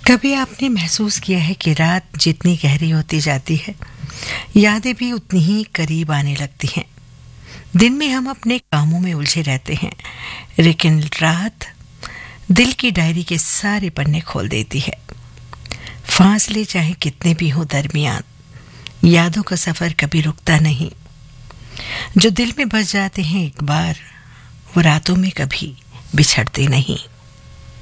कभी आपने महसूस किया है कि रात जितनी गहरी होती जाती है, यादें भी उतनी ही करीब आने लगती हैं। दिन में हम अपने कामों में उलझे रहते हैं, लेकिन रात दिल की डायरी के सारे पन्ने खोल देती है। फासले चाहे कितने भी हों दरमियान, यादों का सफर कभी रुकता नहीं। जो दिल में बस जाते हैं एक बार, वो रातों में कभी बिछड़ते नहीं।